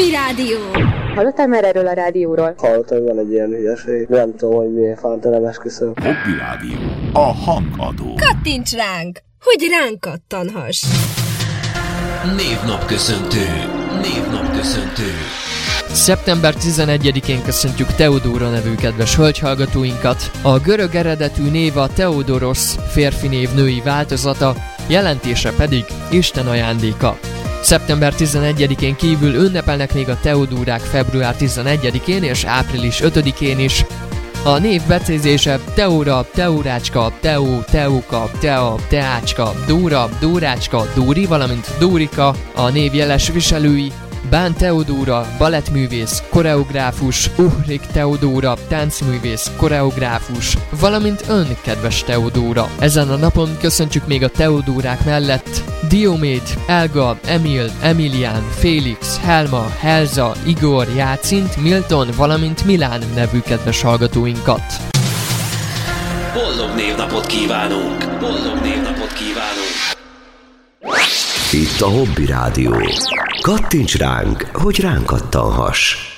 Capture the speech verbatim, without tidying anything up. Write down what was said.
Hobby Rádió. Hallottál már erről a rádióról? Hallottam, hogy van egy ilyen hülyeség. Nem tudom, hogy miért fánt, nem esküszöm. Hobby Rádió. A hangadó. Kattints ránk, hogy ránk kattanhass. Névnap köszöntő. Névnap köszöntő. szeptember tizenegyedikén köszöntjük Teodóra nevű kedves hölgyhallgatóinkat. A görög eredetű név a Teodoros, férfi név női változata, jelentése pedig Isten ajándéka. szeptember tizenegyedikén kívül ünnepelnek még a Teodórák február tizenegyedikén és április ötödikén is. A név becézése Teóra, Teórácska, Teó, Teóka, Tea, Teácska, Dóra, Dórácska, Dóri, valamint Dórika. A név jeles viselői Bán Teodóra, balettművész, koreográfus, Uhrik Teodóra, táncművész, koreográfus, valamint ön, kedves Teodóra. Ezen a napon köszöntjük még a Teodórák mellett Dioméd, Elga, Emil, Emilián, Félix, Helma, Helza, Igor, Jácint, Milton, valamint Milán nevű kedves hallgatóinkat. Boldog névnapot kívánunk! Boldog névnapot kívánunk! Itt a Hobby Rádió. Kattints ránk, hogy ránk kattanhass.